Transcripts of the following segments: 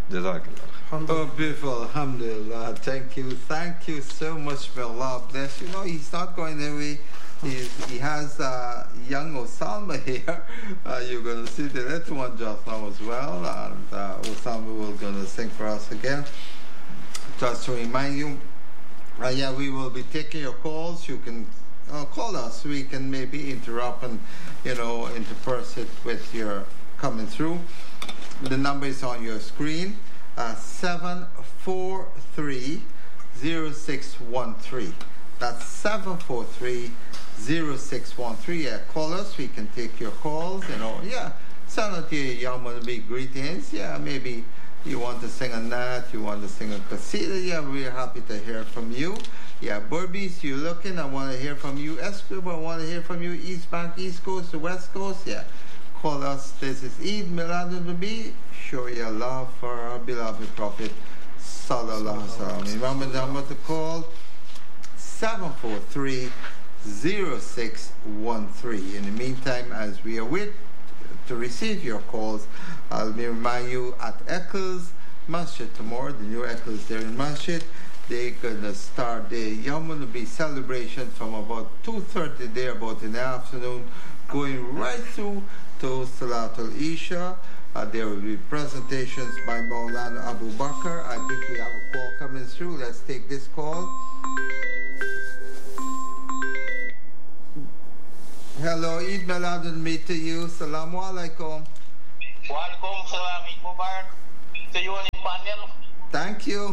Jazakallah. Oh, beautiful. Alhamdulillah. Thank you so much. May Allah bless you. No, he's not going away. He has young Osama here. You're going to see the little one just now as well. And Osama will going to sing for us again. Just to remind you, we will be taking your calls. You can call us. We can maybe interrupt and, intersperse it with your coming through. The number is on your screen. 743-0613. That's 743-0613. Call us. We can take your calls. Send out your Yawm greetings. Maybe you want to sing a nat, you want to sing a qasida. We're happy to hear from you. Burbies, you're looking. I want to hear from you. Escribo, I want to hear from you. East Bank, East Coast, the West Coast. Call us. This is Eid Miladun Nabi. Show your love for our beloved Prophet Sallallahu Alaihi Wasallam. Remember the number to call 743-0613. In the meantime, as we await to receive your calls, I'll remind you at Eccles Masjid tomorrow, the new Eccles there in Masjid, they're going to start the Yawm Nabi celebration from about 2:30 there, about in the afternoon, going right through to Salatul Isha. There will be presentations by Maulana Abu Bakr. I think we have a call coming through. Let's take this call. Hello, Eid Miladun Nabi to you. Assalamu alaikum. Wa alaikum salam. Eid Mubarak to you on the panel. Thank you.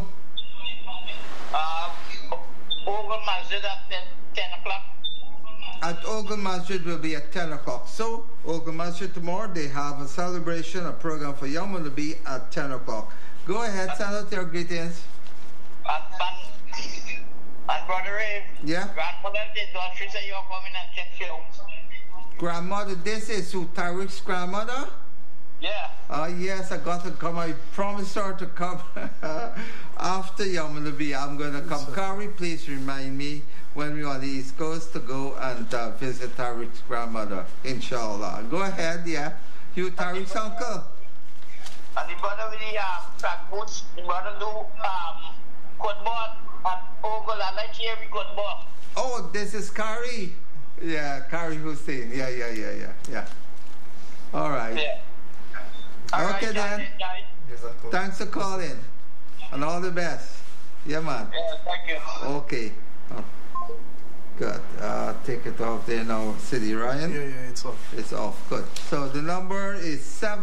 Over Masjid at 10 o'clock. At Ogun Masjid will be at 10 o'clock. So, Ogun Masjid tomorrow, they have a celebration, a program for Yawm Nabi at 10 o'clock. Go ahead, send out your greetings. And Brother Ray, grandmother did not. She said you're coming and check you. Grandmother, this is who, Tariq's grandmother? Yeah. Yes, I got to come. I promised her to come after Yawm Nabi. I'm going to come. Kari, please remind me when we're on the East Coast to go and visit Tariq's grandmother, inshallah. Go ahead, You Tariq's uncle. And the brother with the track boots, the brother do football at Ogle. I like here we football. Oh, this is Kari. Kari Hussein. Yeah. All right. Yeah. Okay then. Thanks for calling. And all the best. Yeah, man. Yeah, thank you. Okay. Good. Take it off there now, City Ryan. Yeah, it's off. It's off. Good. So the number is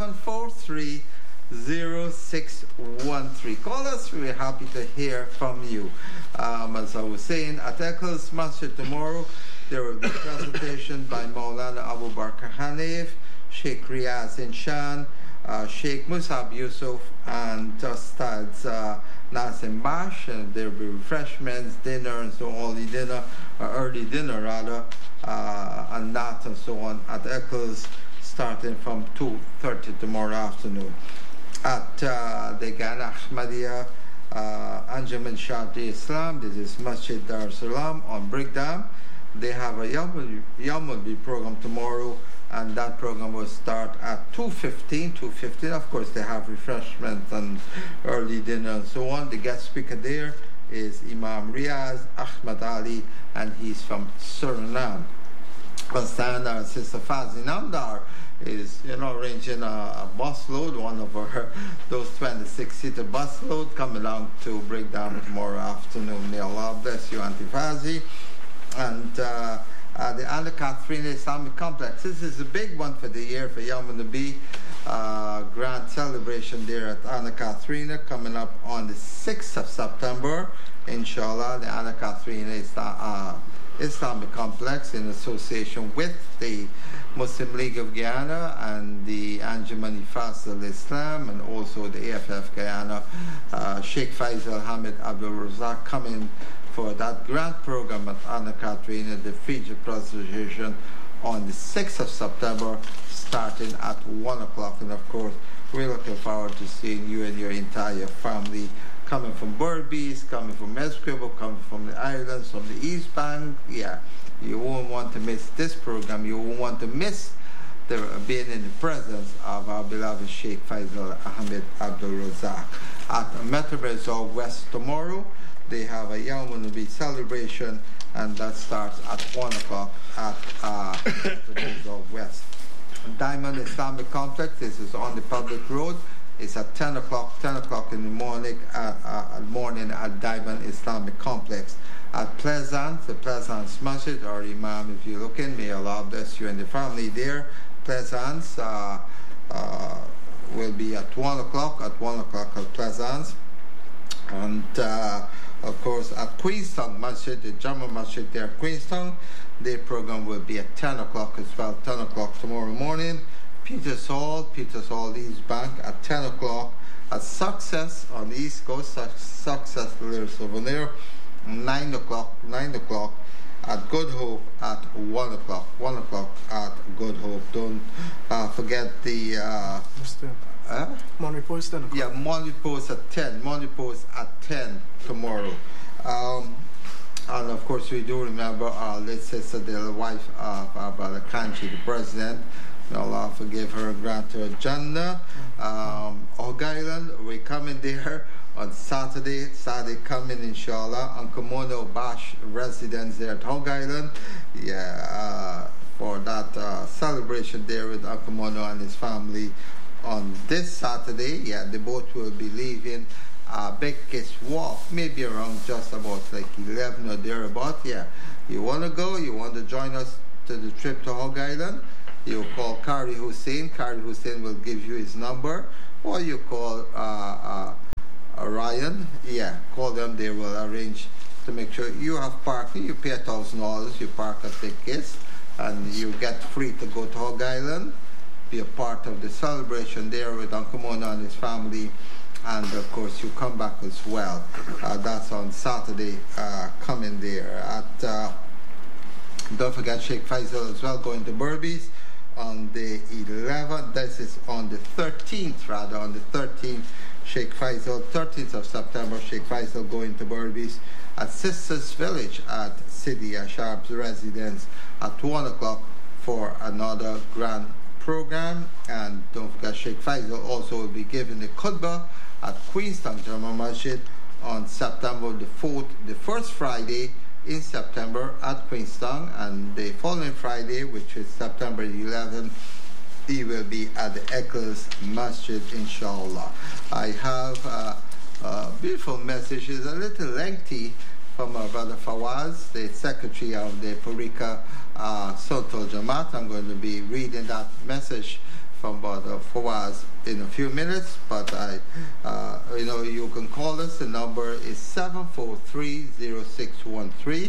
743-0613. Call us. We're happy to hear from you. As I was saying, at Eccles Masjid tomorrow, there will be a presentation by Maulana Abu Bakr Hanif, Sheikh Riaz Inshan, Sheikh Musab Yusuf, and Ustads Nasim Bash, and there will be refreshments, dinner, and so on, early dinner rather, and that and so on at Eccles, starting from 2:30 tomorrow afternoon. At the Ghana Ahmadiyya Anjuman Shadi Islam, this is Masjid Dar es Salaam on Brickdam. They have a Yawm Nabi program tomorrow, and that program will start at 2:15. Of course, they have refreshments and early dinner and so on. The guest speaker there is Imam Riaz Ahmad Ali, and he's from Suriname. Concerned our sister Fazi Namdar is, arranging a bus load, one of those 26-seater bus load, coming along to break down tomorrow afternoon. May Allah bless you, Auntie Fazi. And the Anna Catherine Islamic Complex. This is a big one for the year for Yawm Nabi. Grand celebration there at Anna Catherine coming up on the 6th of September. Inshallah, the Anna Catherine Islamic Complex in association with the Muslim League of Guyana and the Anjuman Fasl Islam and also the AFF Guyana. Sheikh Faisal Hamid Abdul Razak coming for that grand program at Anna Catherine, the Fiji presentation on the 6th of September, starting at 1 o'clock. And of course, we're looking forward to seeing you and your entire family coming from Berbice, coming from Escribo, coming from the islands, from the East Bank. You won't want to miss this program. You won't want to miss being in the presence of our beloved Sheikh Faisal Ahmed Abdul Razak. At Metro Resort West tomorrow, they have a Yawm celebration, and that starts at 1 o'clock at Metro Resort West. Diamond Islamic Complex, this is on the public road. It's at 10 o'clock in the morning at Diamond Islamic Complex. At Pleasance, the Pleasance Masjid, or Imam, if you look in, may Allah bless you and the family there. Pleasance will be at 1 o'clock, at Pleasance. And of course at Queenstown Masjid, the Jama Masjid there at Queenstown, their program will be at 10 o'clock as well, 10 o'clock tomorrow morning. Peters Hall East Bank at 10 o'clock. At Success on the East Coast, Success Little Souvenir, 9 o'clock. At Good Hope at 1 o'clock at Good Hope. Don't forget the Monterey Post 10 o'clock. Yeah, Monterey Post at 10. Monterey Post at 10 tomorrow. And of course we do remember our late sister, the wife of our brother Kanchi, the president. May Allah forgive her and grant her Jannah. Hog Island, we're coming there on Saturday coming inshallah. On Komodo Bash residents there at Hog Island. For that celebration there with Komodo and his family on this Saturday. The boat will be leaving Beckett's Wharf, maybe around just about like 11 or thereabout. You want to go, you want to join us to the trip to Hog Island, you call Kari Hussein. Kari Hussein will give you his number, or you call Ryan. Call them, they will arrange to make sure you have parking. You pay $1,000, you park at Beckett's, and you get free to go to Hog Island, be a part of the celebration there with Uncle Mona and his family, and of course you come back as well. That's on Saturday coming there. Don't forget Sheikh Faisal as well going to Berbice on the 11th. This is on the 13th rather, on the 13th. Sheikh Faisal, 13th of September, Sheikh Faisal going to Berbice at Sisters Village at Sidi Ashab's residence at 1 o'clock for another grand program. And don't forget Sheikh Faisal also will be giving the khutbah at Queenstown Jama Masjid on September the 4th, the first Friday in September at Queenstown, and the following Friday, which is September 11th, he will be at the Eccles Masjid, inshallah. I have a beautiful message. It's a little lengthy from our brother Fawaz, the secretary of the Purika Sultan Jamaat. I'm going to be reading that message from brother Fawaz in a few minutes, but you can call us. The number is 743-0613.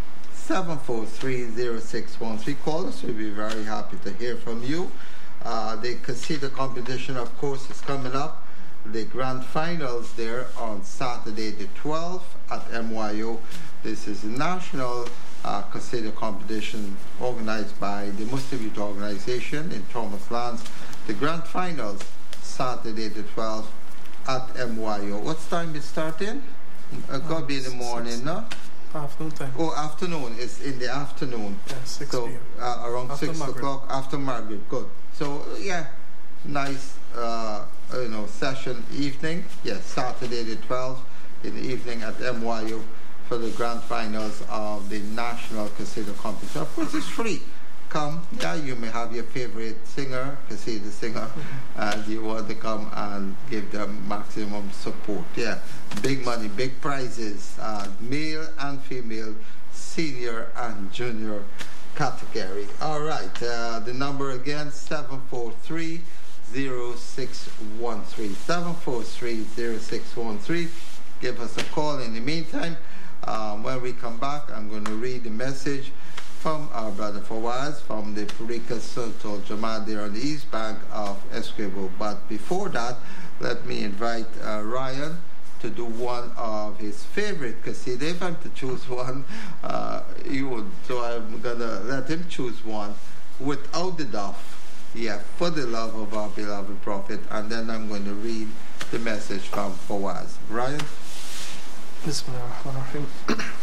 743-0613. Call us. We'll be very happy to hear from you. The Casita competition, of course, is coming up. The grand finals there on Saturday the 12th at MYO. This is a national Casita competition organized by the Muslim Youth Organization in Thomas Lands. The grand finals Saturday the 12th at MYO. What time is starting? It could be in the morning, no? Afternoon time. Oh, afternoon. It's in the afternoon. 6 p.m. Around after 6 o'clock after Maghrib. Good. So, nice, session evening. Saturday the 12th in the evening at MYO for the grand finals of the National Casita Competition. Of course, it's free. Come, you may have your favorite singer, Casita singer, and you want to come and give them maximum support. Big money, big prizes, male and female, senior and junior category. All right, the number again, 743-0613. 743-0613. Give us a call. In the meantime, when we come back, I'm going to read the message from our brother Fawaz from the Purika Sultan Jamaat there on the east bank of Essequibo. But before that, let me invite Ryan to do one of his favorite qasida. If I'm to choose one, you would. So I'm going to let him choose one without the daf. For the love of our beloved Prophet. And then I'm going to read the message from Fawaz. Ryan? Bismillahirrahmanirrahim.